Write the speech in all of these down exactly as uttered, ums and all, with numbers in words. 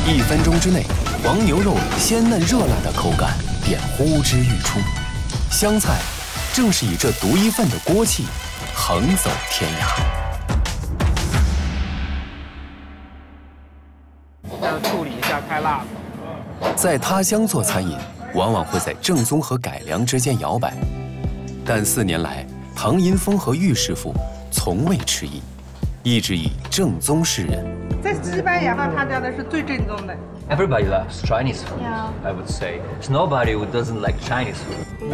一分钟之内，黄牛肉鲜嫩热辣的口感便呼之欲出，湘菜正是以这独一份的锅气横走天涯。 要处理一下太辣了。 在他乡做餐饮，往往会在正宗和改良之间摇摆，但四年来，唐银峰和玉师傅从未迟疑，一直以正宗示人。 在西班牙呢，他家的是最正宗的。 Everybody loves Chinese food. Yeah. I would say there's nobody who doesn't like Chinese food.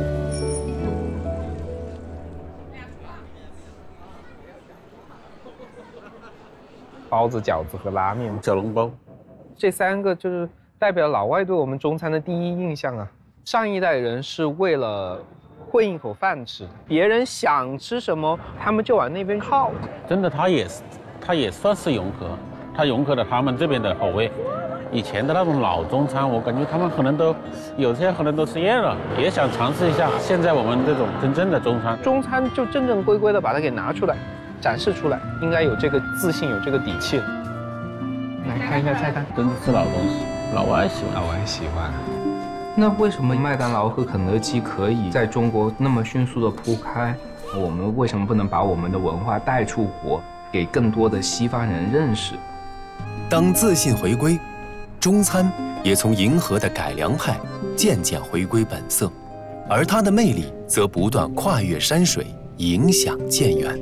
包子、饺子和拉面， 小笼包， 这三个就是代表老外对我们中餐的第一印象啊。上一代人是为了混一口饭吃，别人想吃什么，他们就往那边靠。 真的，他也是，他也算是融合，他融合了他们这边的口味。以前的那种老中餐，我感觉他们可能都有些可能都吃厌了，也想尝试一下现在我们这种真正的中餐。 中餐就正正规规的把它给拿出来，展示出来，应该有这个自信，有这个底气。来看一下菜单， 真的是老东西，老外喜欢， 老外喜欢。那为什么麦当劳和肯德基可以在中国那么迅速的铺开？我们为什么不能把我们的文化带出国，给更多的西方人认识？ 当自信回归，中餐也从迎合的改良派渐渐回归本色，而它的魅力则不断跨越山水，影响渐远。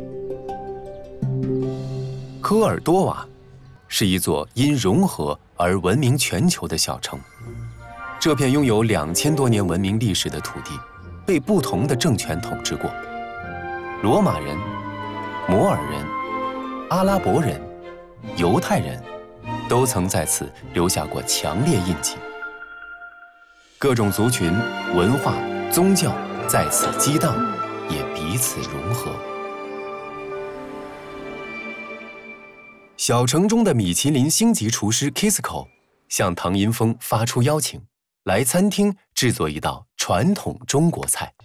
科尔多瓦是一座因融合而闻名全球的小城。这片拥有两千多年文明历史的土地，被不同的政权统治过。罗马人、摩尔人、阿拉伯人、犹太人，都曾在此留下过强烈印记。各种族群、文化、宗教在此激荡，也彼此融合。小城中的米其林星级厨师 Kisco 向唐银峰发出邀请，来餐厅制作一道传统中国菜。